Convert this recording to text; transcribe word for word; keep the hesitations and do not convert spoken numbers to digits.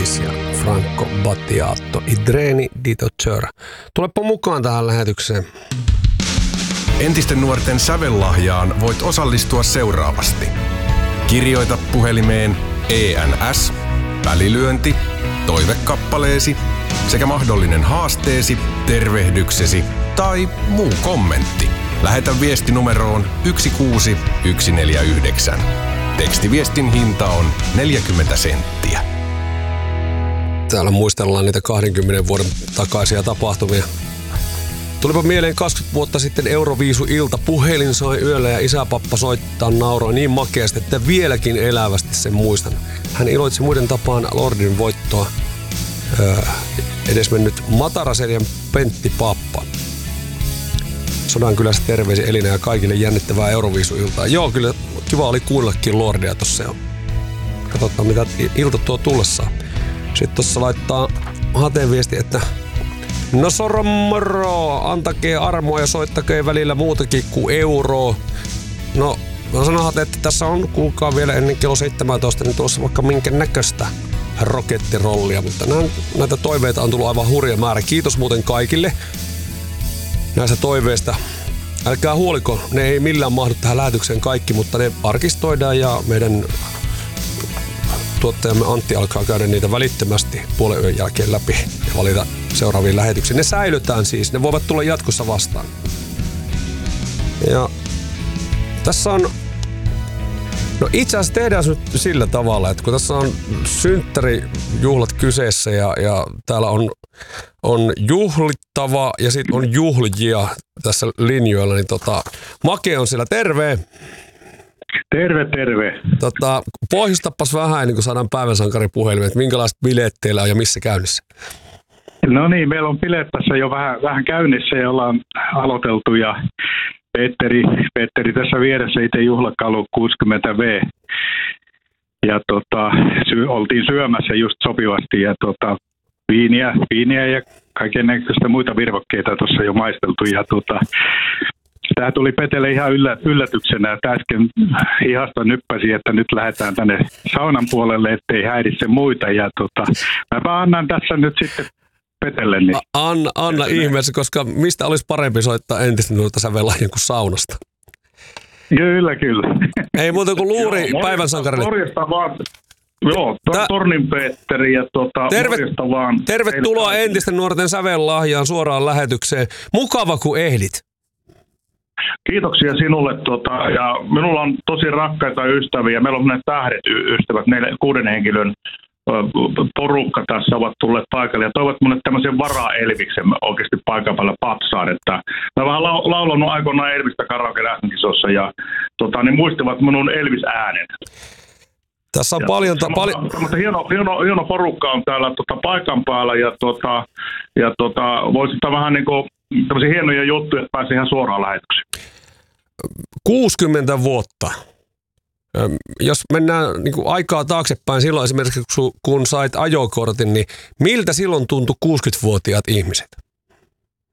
Keys ja Franco Battiato, I treni di Tocciora. Tulepa mukaan tähän lähetykseen. Entisten nuorten sävellahjaan voit osallistua seuraavasti. Kirjoita puhelimeen E N S, välilyönti, toivekappaleesi sekä mahdollinen haasteesi, tervehdyksesi tai muu kommentti. Lähetä viesti numeroon yksi kuusi yksi neljä yhdeksän. Tekstiviestin hinta on neljäkymmentä senttiä. Täällä muistellaan niitä kahdenkymmenen vuoden takaisia tapahtumia. Tulipa mieleen kaksikymmentä vuotta sitten Euroviisu-ilta. Puhelin soi yöllä ja isäpappa soittaa nauroi niin makeasti, että vieläkin elävästi sen muistan. Hän iloitsi muiden tapaan Lordin voittoa. Öö, edesmennyt Mataraserjan Pentti Pappa. Sodankylästä terveisiä Elina ja kaikille jännittävää Euroviisu-iltaa. Joo, kyllä kiva oli kuunnellakin Lordia tossa jo. Katsotaan mitä ilta tuo tullessaan. Sitten tossa laittaa Hateen viesti, että no soron moro, antakee armoa ja soittakee välillä muutakin kuin euroa. No, mä sanon Hate, että tässä on kuulkaa vielä ennen kello seitsemäntoista, niin tuossa vaikka minkä näköistä rokettirollia, mutta näitä toiveita on tullut aivan hurja määrä. Kiitos muuten kaikille näistä toiveista. Älkää huoliko, ne ei millään mahdu tähän lähetykseen kaikki, mutta ne arkistoidaan ja meidän tuottajamme Antti alkaa käydä niitä välittömästi puolen yön jälkeen läpi ja valita seuraaviin lähetyksiin. Ne säilytään siis, ne voivat tulla jatkossa vastaan. Ja tässä on, no itse asiassa tehdään se nyt sillä tavalla, että kun tässä on synttärijuhlat kyseessä ja, ja täällä on, on juhlittava ja sitten on juhlijia tässä linjoilla, niin tota, Make on siellä, terve! Terve, terve. Tota, pohjustapas vähän ennen kuin saadaan päivän sankarin puhelimeen, että minkälaiset bileet teillä on ja missä käynnissä? No niin, meillä on bileet tässä jo vähän, vähän käynnissä ja ollaan aloiteltu ja Petteri, Petteri tässä vieressä itse juhlakalu kuusikymmentä vuotta. Ja tota, sy- oltiin syömässä just sopivasti ja tota, viiniä, viiniä ja kaiken näköistä muita virvokkeita tuossa jo maisteltu ja tota, tämä tuli Petelle ihan yllä, yllätyksenä, että äsken hihasta nyppäsi, että nyt lähdetään tänne saunan puolelle, ettei häiritse muita. Ja tota, mäpä annan tässä nyt sitten Petelle. Niin. Anna, anna ihmeessä, koska mistä olisi parempi soittaa entistä noita sävellahjan kuin saunasta? Kyllä, kyllä. Ei muuta kuin luuri joo, päivän sankarille. Morjesta vaan. Joo, Tä... Tornin Petteri ja tota, Terve... vaan. Tervetuloa entisten nuorten sävellahjaan suoraan lähetykseen. Mukava kun ehdit. Kiitoksia sinulle. Tota, ja minulla on tosi rakkaita ystäviä. Meillä on ne tähdet ystävät, neljä, kuuden henkilön porukka tässä ovat tulleet paikalle. Ja toivat minulle tämmöisen vara-Elviksen oikeasti paikan päällä patsaan. Että mä vähän la- laulanut aikoinaan Elvistä karaoke-lähtenkisossa ja tota, niin muistivat minun Elvis-äänen. Tässä on ja paljon... Ta- pali- mutta hieno, hieno, hieno porukka on täällä tota, paikan päällä ja, tota, ja tota, voisi ottaa vähän niin kuin tämmöisiä hienoja juttuja, että pääsee ihan suoraan lähetykseen. kuusikymmentä vuotta. Jos mennään niin kuin aikaa taaksepäin, silloin esimerkiksi kun sait ajokortin, niin miltä silloin tuntui kuusikymmentävuotiaat ihmiset?